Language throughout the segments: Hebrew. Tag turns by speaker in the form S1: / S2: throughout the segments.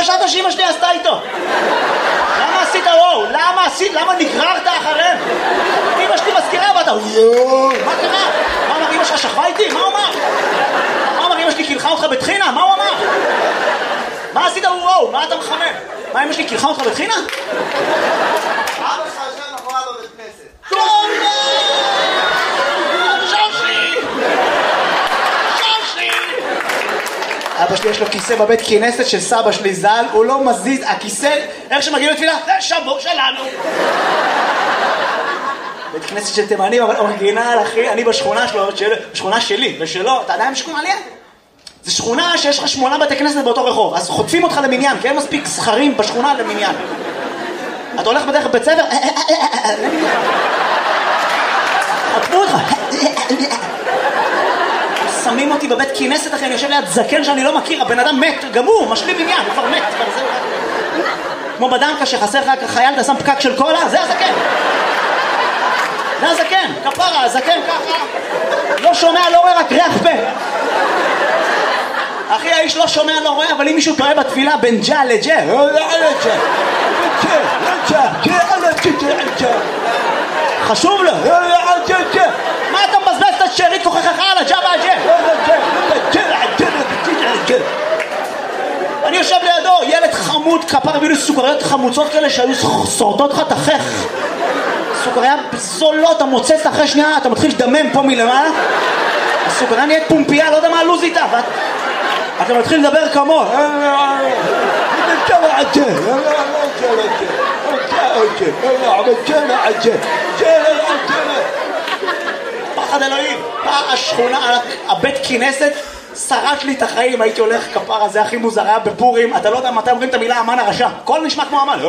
S1: חשבת שאמא שלי עשתה איתו? למה עשית וואו? למה נגררת אחריהם? אמא שלי מזכירה ואתה מה קרה? מה אמר אמא שלך שכבה איתי? מה הוא אמר? מה אמר אמא שלי קילחה אותך בתחינה? מה הוא אמר? מה עשית וואו? מה אתה מחמם? מה אמא שלי קילחה אותך בתחינה?
S2: אבא שלך יושב מאחוריו בבית כנסת.
S1: אבא שלי יש לו כיסא בבית כנסת של סבא שלי ז"ל, הוא לא מזיז, הכיסא, איך שמגיעים לתפילה, זה שבור שלנו. בית כנסת של תימנים, אבל אורגינל, אחי, אני בשכונה שלו, בשכונה שלי ושלו, אתה יודע בשכונה עליה? זה שכונה שיש לך 8 בתי כנסת באותו רחוב, אז חוטפים אותך למניין, כי אין מספיק זכרים בשכונה למניין. אתה הולך בדרך בית ספר, חטפו אותך. שמים אותי בבית כנסת אחרי, אני יושב ליד זקן שאני לא מכיר, הבן אדם מת, גמור, משלים עניין, הוא כבר מת, כמו בדנקה שחסר לך חייל, אתה שם פקק של קולה, זה הזקן. זה הזקן, כפרה, הזקן ככה, לא שומע, לא רואה, רק ריח פה. אחי, האיש לא שומע, לא רואה, אבל אם מישהו טועה בתפילה בין ג'ה לג'ה, חשוב לו, מה אתה מבזבז את השארית כוחך על הג'ה והג'ה? אני יושב לידו, ילד חמוד, כפר בילו סוכריות חמוצות כאלה שהיו שורדות לך תחך. סוכריה זולות, המוצץ אחרי שנייה, אתה מתחיל לדמם פה מלמעלה. הסוכריה נהיית פומפייה, לא יודע מה הלוז איתה, אתה מתחיל לדבר כמו פחד אלוהים, השכונה, הבית כנסת שרט לי את החיים, הייתי הולך כפרה, זה הכי מוזר, היה בפורים, אתה לא יודע מתי אומרים את המילה אמן הרשע, הכל נשמע כמו אמן.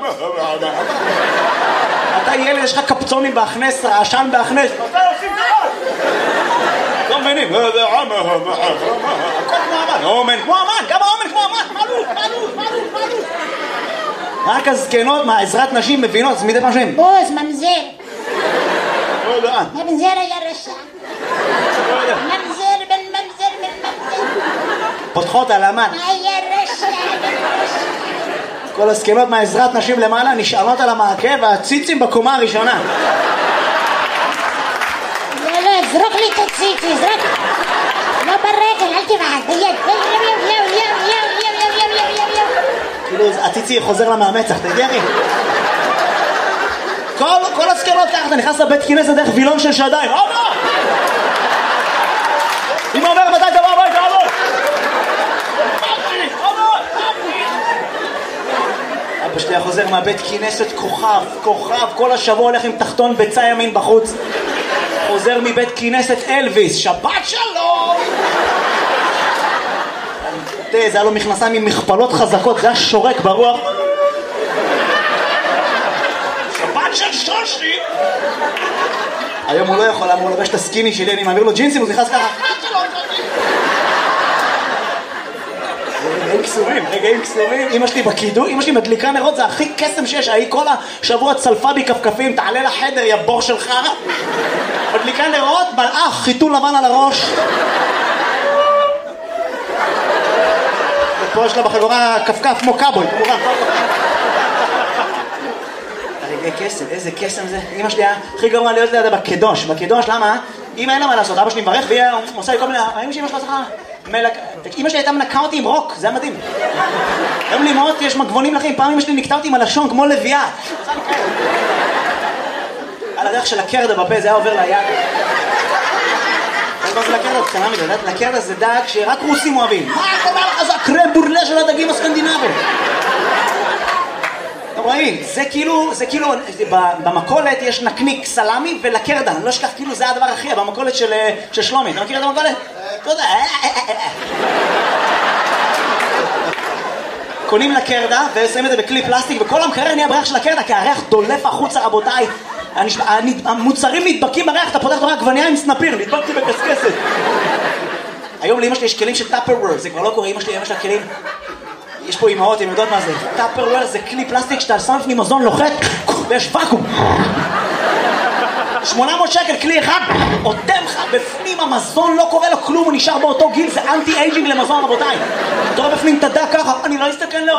S1: אתה ילד, יש לך קפצונים בהכנס, רעשן בהכנס, מתי עושים דבר? לא מבינים, הכל כמו אמן, אומן כמו אמן, גם האומן כמו אמן, מעלו. רק הזקנות, מה, עזרת נשים מבינות, זה מדי פעם
S3: בוז, ממזר. ממזר היה רשע. ממזר בן ממזר בן ממזר.
S1: פותחות על אמן.
S3: היה רשע.
S1: כל הזקנות מהעזרת נשים למעלה נשארות על המעקה והציצים בקומה הראשונה.
S3: לא, זרוק לי את הציצי, זרוק. לא ברגל, אל תבעד, ביד.
S1: כאילו, הציצי חוזר למאמצח, תגרי. כל הזקנות ככה, אתה נכנס לבית כנסת דרך וילון של שדיים. אבא! אמא אומרת מתי תבוא הביתה, אבא! אבא שלי חוזר מהבית כנסת כוכב, כל השבוע הולך עם תחתון ביצה ימין בחוץ. חוזר מבית כנסת אלוויס, שבת שלום! זה היה לו מכנסיים עם מכפלות חזקות, זה היה שורק ברוח. שבת של שושי! היום הוא לא יכול, הוא לובש את הסקיני שלי, אני מעביר לו ג'ינסים, הוא נכנס ככה. רגעים קסומים, אמא שלי בקידו, אמא שלי מדליקה נרות, זה הכי קסם שיש, היא כל השבוע צלפה בי כפכפים, תעלה לחדר, יא בור שלך. מדליקה נרות, מלאך, חיתול לבן על הראש. ופה יש לה בחגורה כפכף כמו קאבוי, כמובן. רגעי קסם, איזה קסם זה. אמא שלי הכי גרוע להיות לידה בקדוש, למה? אמא אין לה מה לעשות, אבא שלי מברך והיא עושה לי כל מיני, אמא שלי אמא שלה צריכה אמא שלי הייתה מנקה אותי עם רוק, זה היה מדהים. היום לימות יש מגבונים לכם, פעם אמא שלי נקטה אותי עם הלשון כמו לביאה. על הדרך של הקרדה בפה, זה היה עובר ליד. מה זה לקרדה? קטנה מדי, לקרדה זה דג שרק רוסים אוהבים. מה קורה לך? זה הקרם בורלה של הדגים הסקנדינבים. אתם רואים, זה כאילו, במקולת יש נקניק סלמי ולקרדה, אני לא אשכח, כאילו זה הדבר הכי, במקולת של שלומי, אתה מכיר את המקולת? תודה. קונים לקרדה ושמים את זה בכלי פלסטיק, וכל המקרר נהיה בריח של הקרדה, כי הריח דולף החוצה, רבותיי. המוצרים נדבקים בריח, אתה פותח דבר עגבנייה עם סנפיר, נדבקתי בקסקסת. היום לאמא שלי יש כלים של טאפרוור, זה כבר לא קורה, אמא שלה כלים, יש פה אמהות, הם יודעות מה זה. טאפרוור זה כלי פלסטיק שאתה שם לפני מזון לוחת, ויש ואקום. 800 שקל, כלי אחד, אותם לך בפנים המזון, לא קורה לו כלום, הוא נשאר באותו גיל, זה אנטי אייג'ינג למזון, רבותיי. אתה רואה בפנים תדע ככה, אני לא אסתכל